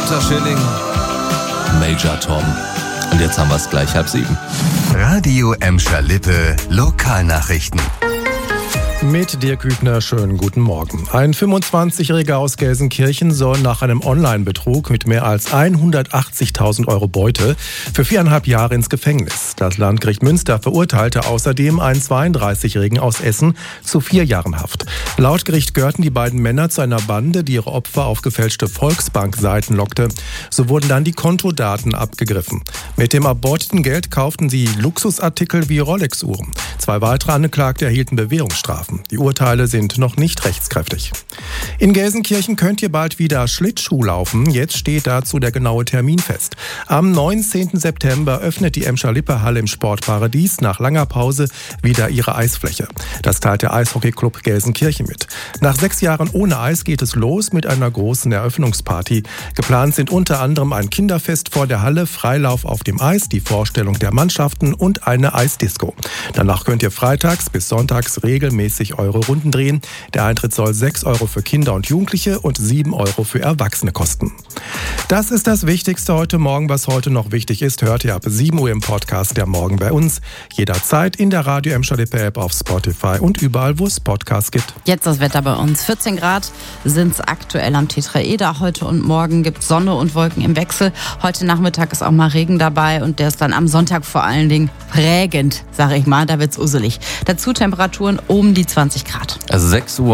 Lotta Schilling, Major Tom. Und jetzt haben wir es gleich 6:30. Radio Emscher Lippe Lokalnachrichten. Mit Dirk Hübner, schönen guten Morgen. Ein 25-Jähriger aus Gelsenkirchen soll nach einem Online-Betrug mit mehr als 180.000 Euro Beute für 4,5 Jahre ins Gefängnis. Das Landgericht Münster verurteilte außerdem einen 32-Jährigen aus Essen zu 4 Jahren Haft. Laut Gericht gehörten die beiden Männer zu einer Bande, die ihre Opfer auf gefälschte Volksbank-Seiten lockte. So wurden dann die Kontodaten abgegriffen. Mit dem erbeuteten Geld kauften sie Luxusartikel wie Rolex-Uhren. 2 weitere Angeklagte erhielten Bewährungsstrafen. Die Urteile sind noch nicht rechtskräftig. In Gelsenkirchen könnt ihr bald wieder Schlittschuh laufen. Jetzt steht dazu der genaue Termin fest. Am 19. September öffnet die Emscher Lippe Halle im Sportparadies nach langer Pause wieder ihre Eisfläche. Das teilt der Eishockeyclub Gelsenkirchen mit. Nach 6 Jahren ohne Eis geht es los mit einer großen Eröffnungsparty. Geplant sind unter anderem ein Kinderfest vor der Halle, Freilauf auf dem Eis, die Vorstellung der Mannschaften und eine Eisdisco. Danach könnt ihr freitags bis sonntags regelmäßig eure Runden drehen. Der Eintritt soll 6 Euro für Kinder und Jugendliche und 7 Euro für Erwachsene kosten. Das ist das Wichtigste heute Morgen. Was heute noch wichtig ist, hört ihr ab 7 Uhr im Podcast der Morgen bei uns. Jederzeit in der Radio Emscher Lippe App auf Spotify und überall, wo es Podcasts gibt. Jetzt das Wetter bei uns. 14 Grad sind es aktuell am Tetraeder. Heute und morgen gibt es Sonne und Wolken im Wechsel. Heute Nachmittag ist auch mal Regen dabei und der ist dann am Sonntag vor allen Dingen prägend, sage ich mal. Da wird's uselig. Dazu Temperaturen um die 20 Grad. Also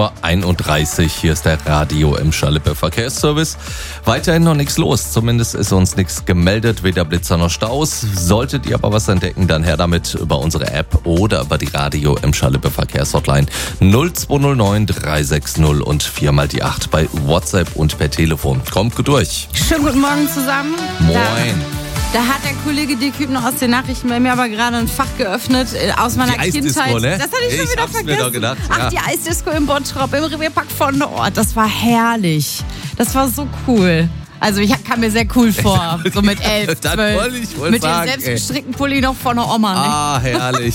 6:31 Uhr, hier ist der Radio Emscher Lippe Verkehrsservice. Weiterhin noch nichts los, zumindest ist uns nichts gemeldet, weder Blitzer noch Staus. Solltet ihr aber was entdecken, dann her damit über unsere App oder über die Radio Emscher Lippe Verkehrshotline 0209 360 und 4x8 bei WhatsApp und per Telefon. Kommt gut durch. Schönen guten Morgen zusammen. Moin. Da hat der Kollege Dirk Hübner aus den Nachrichten bei mir aber gerade ein Fach geöffnet aus meiner die Kindheit. Eisdisco, ne? Das hatte ich schon wieder hab's vergessen. mir doch gedacht, ja. Ach, die Eisdisco im Bottrop, im Revierpark von Nord. Das war herrlich. Das war so cool. Also ich kam mir sehr cool vor, so mit 11, 12. Ich wollte mit sagen, dem selbstgestrickten Pulli noch von der Oma. Ne? Ah, herrlich.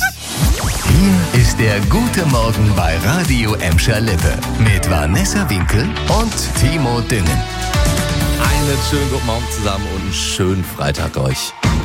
Hier ist der gute Morgen bei Radio Emscher Lippe mit Vanessa Winkel und Timo Düngen. Einen schönen guten Morgen zusammen und einen schönen Freitag euch.